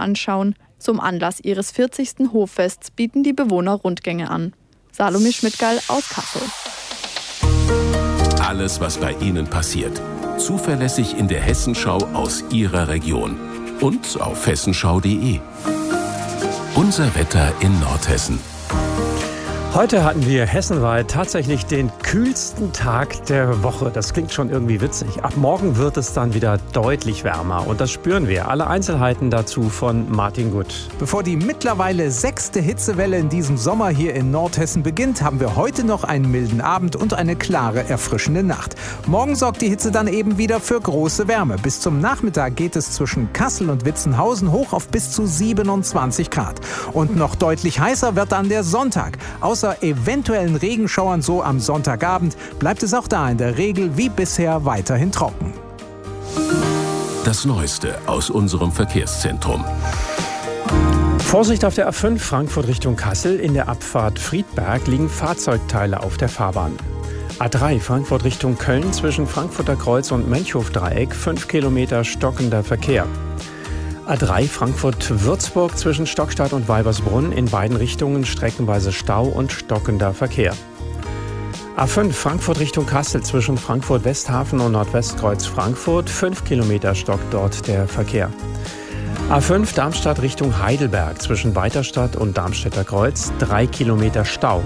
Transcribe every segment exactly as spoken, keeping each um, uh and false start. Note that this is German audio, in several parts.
anschauen. Zum Anlass ihres vierzigsten Hoffests bieten die Bewohner Rundgänge an. Salome Schmidtgall aus Kassel. Alles, was bei Ihnen passiert. Zuverlässig in der Hessenschau aus Ihrer Region. Und auf hessenschau punkt de. Unser Wetter in Nordhessen. Heute hatten wir hessenweit tatsächlich den kühlsten Tag der Woche. Das klingt schon irgendwie witzig. Ab morgen wird es dann wieder deutlich wärmer und das spüren wir. Alle Einzelheiten dazu von Martin Gutt. Bevor die mittlerweile sechste Hitzewelle in diesem Sommer hier in Nordhessen beginnt, haben wir heute noch einen milden Abend und eine klare, erfrischende Nacht. Morgen sorgt die Hitze dann eben wieder für große Wärme. Bis zum Nachmittag geht es zwischen Kassel und Witzenhausen hoch auf bis zu siebenundzwanzig Grad. Und noch deutlich heißer wird dann der Sonntag. Außer eventuellen Regenschauern so am Sonntagabend bleibt es auch da in der Regel wie bisher weiterhin trocken. Das Neueste aus unserem Verkehrszentrum. Vorsicht auf der A fünf Frankfurt Richtung Kassel. In der Abfahrt Friedberg liegen Fahrzeugteile auf der Fahrbahn. A drei Frankfurt Richtung Köln zwischen Frankfurter Kreuz und Menchhof-Dreieck fünf Kilometer stockender Verkehr. A drei Frankfurt-Würzburg zwischen Stockstadt und Weibersbrunn in beiden Richtungen streckenweise Stau und stockender Verkehr. A fünf Frankfurt Richtung Kassel zwischen Frankfurt-Westhafen und Nordwestkreuz Frankfurt fünf Kilometer stockt dort der Verkehr. A fünf Darmstadt Richtung Heidelberg zwischen Weiterstadt und Darmstädter Kreuz drei Kilometer Stau.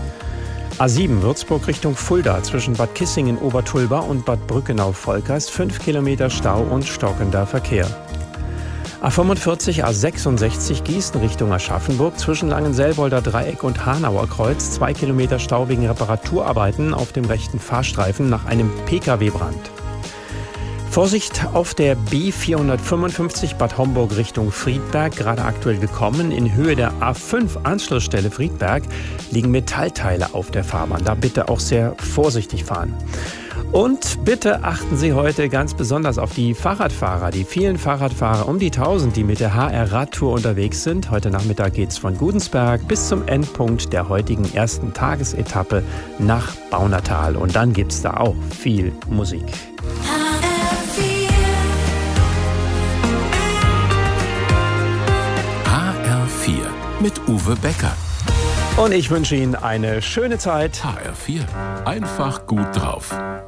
A sieben Würzburg Richtung Fulda zwischen Bad Kissingen Obertulba und Bad Brückenau-Volkers fünf Kilometer Stau und stockender Verkehr. A fünfundvierzig A sechsundsechzig Gießen Richtung Aschaffenburg zwischen Langenselbolder Dreieck und Hanauer Kreuz zwei Kilometer Stau wegen Reparaturarbeiten auf dem rechten Fahrstreifen nach einem P K W-Brand. Vorsicht auf der B vierhundertfünfundfünfzig Bad Homburg Richtung Friedberg, gerade aktuell gekommen. In Höhe der A fünf Anschlussstelle Friedberg liegen Metallteile auf der Fahrbahn. Da bitte auch sehr vorsichtig fahren. Und bitte achten Sie heute ganz besonders auf die Fahrradfahrer, die vielen Fahrradfahrer um die tausend, die mit der H R-Radtour unterwegs sind. Heute Nachmittag geht's von Gudensberg bis zum Endpunkt der heutigen ersten Tagesetappe nach Baunatal. Und dann gibt's da auch viel Musik. H R vier mit Uwe Becker. Und ich wünsche Ihnen eine schöne Zeit. H R vier. Einfach gut drauf.